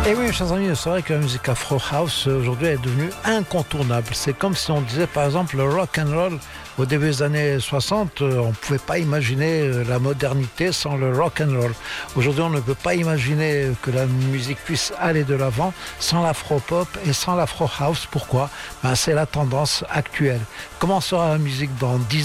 Et oui, chers amis, c'est vrai que la musique Afro House aujourd'hui est devenue incontournable. C'est comme si on disait par exemple le rock and roll au début des années 60, on ne pouvait pas imaginer la modernité sans le rock and roll. Aujourd'hui, on ne peut pas imaginer que la musique puisse aller de l'avant sans l'afro pop et sans l'afro house. Pourquoi ? C'est la tendance actuelle. Comment sera la musique dans 10 ans ?